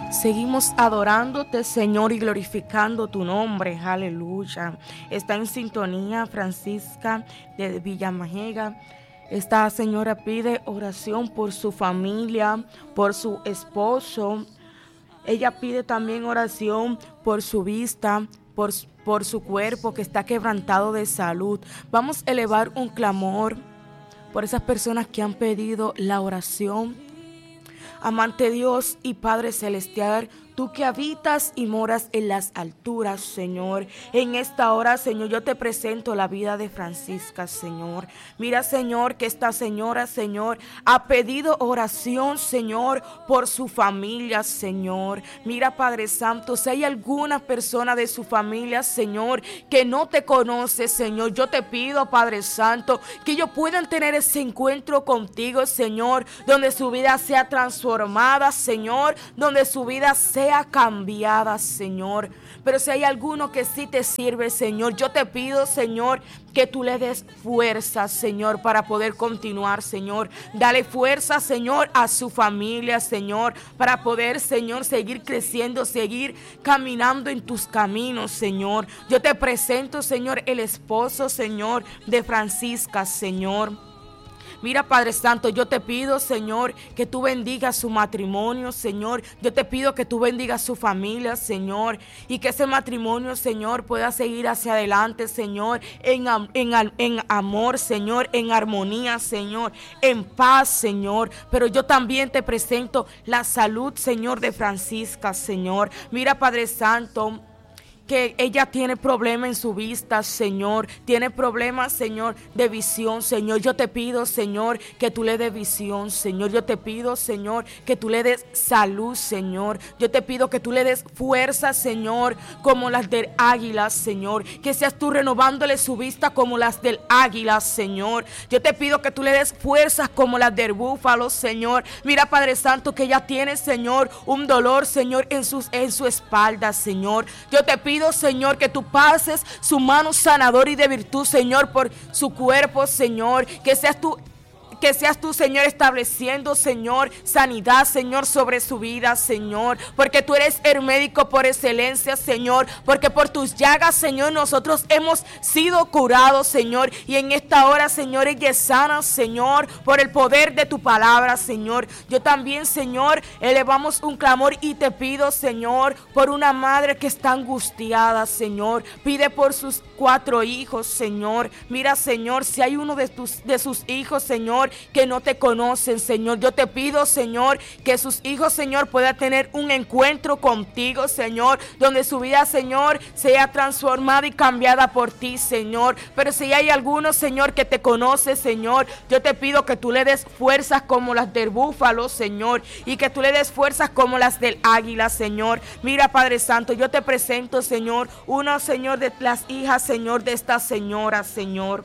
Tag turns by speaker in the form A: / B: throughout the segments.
A: Seguimos adorándote, Señor, y glorificando tu nombre. Aleluya. Está en sintonía Francisca de Villamajega. Esta señora pide oración por su familia, por su esposo. Ella pide también oración por su vista, por su cuerpo que está quebrantado de salud. Vamos a elevar un clamor por esas personas que han pedido la oración. Amante Dios y Padre Celestial, tú que habitas y moras en las alturas, Señor, en esta hora, Señor, yo te presento la vida de Francisca, Señor. Mira, Señor, que esta señora, Señor, ha pedido oración, Señor, por su familia, Señor. Mira, Padre Santo, si hay alguna persona de su familia, Señor, que no te conoce, Señor, yo te pido, Padre Santo, que ellos puedan tener ese encuentro contigo, Señor, donde su vida sea transformada, Señor, donde su vida sea cambiada, Señor. Pero si hay alguno que sí te sirve, Señor, yo te pido, Señor, que tú le des fuerza, Señor, para poder continuar, Señor. Dale fuerza, Señor, a su familia, Señor, para poder, Señor, seguir creciendo, seguir caminando en tus caminos, Señor. Yo te presento, Señor, el esposo, Señor, de Francisca, Señor. Mira, Padre Santo, yo te pido, Señor, que tú bendigas su matrimonio, Señor. Yo te pido que tú bendigas su familia, Señor, y que ese matrimonio, Señor, pueda seguir hacia adelante, Señor, en amor, Señor, en armonía, Señor, en paz, Señor. Pero yo también te presento la salud, Señor, de Francisca, Señor. Mira, Padre Santo, que ella tiene problemas en su vista, Señor. Tiene problemas, Señor, de visión, Señor. Yo te pido, Señor, que tú le des visión, Señor. Yo te pido, Señor, que tú le des salud, Señor. Yo te pido que tú le des fuerza, Señor, como las del águila, Señor. Que seas tú renovándole su vista como las del águila, Señor. Yo te pido que tú le des fuerzas como las del búfalo, Señor. Mira, Padre Santo, que ella tiene, Señor, un dolor, Señor, en su espalda, Señor. Yo te pido, Señor, que tú pases su mano sanadora y de virtud, Señor, por su cuerpo, Señor. Que seas tú, Señor, estableciendo, Señor, sanidad, Señor, sobre su vida, Señor. Porque tú eres el médico por excelencia, Señor. Porque por tus llagas, Señor, nosotros hemos sido curados, Señor. Y en esta hora, Señor, ella es sana, Señor, por el poder de tu palabra, Señor. Yo también, Señor, elevamos un clamor y te pido, Señor, por una madre que está angustiada, Señor. Pide por sus 4 hijos, Señor. Mira, Señor, si hay uno de sus hijos, Señor, que no te conocen, Señor, yo te pido, Señor, que sus hijos, Señor, puedan tener un encuentro contigo, Señor, donde su vida, Señor, sea transformada y cambiada por ti, Señor. Pero si hay alguno, Señor, que te conoce, Señor, yo te pido que tú le des fuerzas como las del búfalo, Señor, y que tú le des fuerzas como las del águila, Señor. Mira, Padre Santo, yo te presento, Señor, una, Señor, de las hijas, Señor, de esta señora, Señor.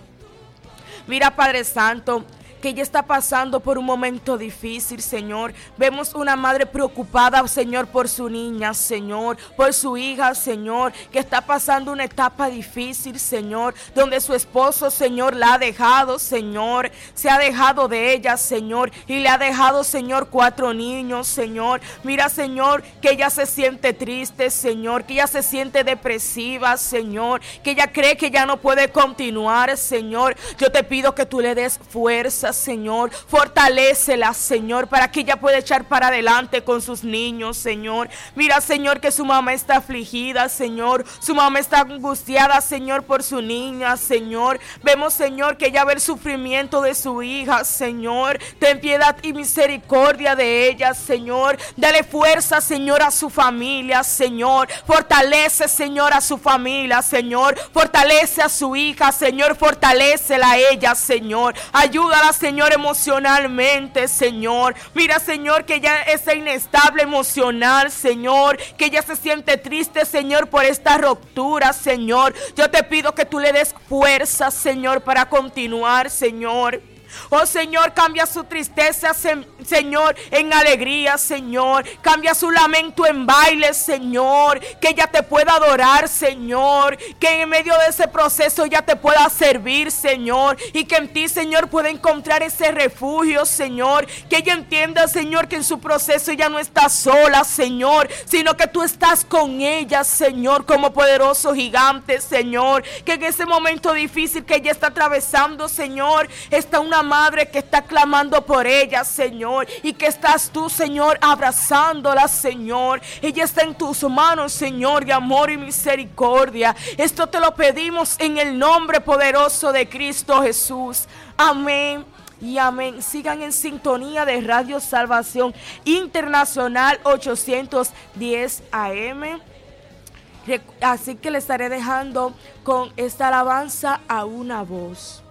A: Mira, Padre Santo, que ella está pasando por un momento difícil, Señor. Vemos una madre preocupada, Señor, por su niña, Señor, por su hija, Señor, que está pasando una etapa difícil, Señor, donde su esposo, Señor, la ha dejado, Señor, se ha dejado de ella, Señor, y le ha dejado, Señor, 4 niños, Señor. Mira, Señor, que ella se siente triste, Señor, que ella se siente depresiva, Señor, que ella cree que ya no puede continuar, Señor. Yo te pido que tú le des fuerza, Señor, fortalécela, Señor, para que ella pueda echar para adelante con sus niños, Señor. Mira, Señor, que su mamá está afligida, Señor, su mamá está angustiada, Señor, por su niña, Señor. Vemos, Señor, que ella ve el sufrimiento de su hija, Señor. Ten piedad y misericordia de ella, Señor. Dale fuerza, Señor, a su familia, Señor. Fortalece, Señor, a su familia, Señor. Fortalece a su hija, Señor. Fortalécela a ella, Señor. Ayúdala, Señor, emocionalmente, Señor. Mira, Señor, que ella es inestable emocional, Señor, que ella se siente triste, Señor, por esta ruptura, Señor. Yo te pido que tú le des fuerza, Señor, para continuar, Señor. Oh Señor, cambia su tristeza, Señor, en alegría, Señor. Cambia su lamento en baile, Señor. Que ella te pueda adorar, Señor. Que en medio de ese proceso ella te pueda servir, Señor. Y que en ti, Señor, pueda encontrar ese refugio, Señor. Que ella entienda, Señor, que en su proceso ella no está sola, Señor, sino que tú estás con ella, Señor, como poderoso gigante, Señor. Que en ese momento difícil que ella está atravesando, Señor, está una madre que está clamando por ella, Señor, y que estás tú, Señor, abrazándola, Señor. Ella está en tus manos, Señor, de amor y misericordia. Esto te lo pedimos en el nombre poderoso de Cristo Jesús. Amén y amén. Sigan en sintonía de Radio Salvación Internacional 810 AM. Así que le estaré dejando con esta alabanza a una voz.